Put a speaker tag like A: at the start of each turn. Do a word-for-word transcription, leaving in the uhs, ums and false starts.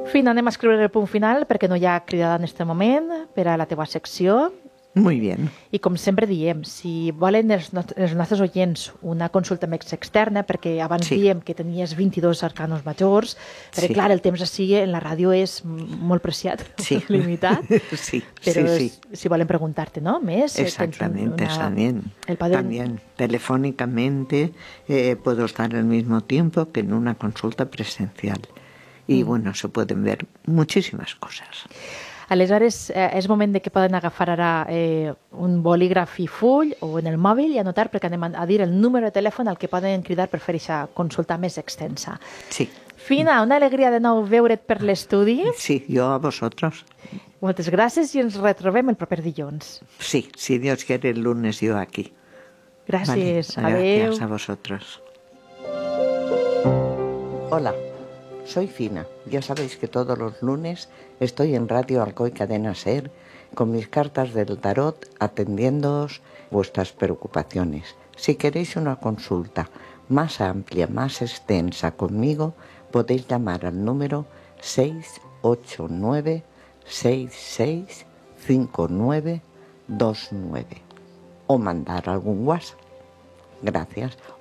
A: Fina, anem a escriure el punt final perquè no hi ha cridada en aquest moment per a la teva secció.
B: Muy bien.
A: I com sempre diem, si volen els, no els nostres oients una consulta més externa, perquè abans
B: sí.
A: diem que tenies vint-i-dos arcanos majors, perquè
B: sí.
A: clar, el temps així en la ràdio és molt preciat,
B: sí.
A: limitat.
B: sí,
A: però
B: sí, sí.
A: si volen preguntar-te, ¿no? Més,
B: exactamente,
A: una...
B: también.
A: El padre...
B: También, telefónicamente eh, puedo estar al mismo tiempo que en una consulta presencial. Y mm. bueno, se pueden ver muchísimas cosas.
A: Aleshores, eh, és moment de que poden agafar ara eh, un bolígraf i full o en el mòbil i anotar, perquè anem a dir el número de telèfon al que poden cridar per fer aquesta consulta més extensa.
B: Sí.
A: Fina, una alegria de nou veure't per l'estudi.
B: Sí, jo a vosotros.
A: Moltes gràcies i ens retrobem el proper dilluns.
B: Sí, si Dios quiere el lunes yo aquí.
A: Gràcies,
B: vale.
A: adeu.
B: Gracias a vosotros.
C: Hola. Soy Fina. Ya sabéis que todos los lunes estoy en Radio Alcoy Cadena Ser con mis cartas del tarot atendiéndoos vuestras preocupaciones. Si queréis una consulta más amplia, más extensa conmigo, podéis llamar al número seis ocho nueve, seis seis, cinco nueve dos nueve o mandar algún WhatsApp. Gracias.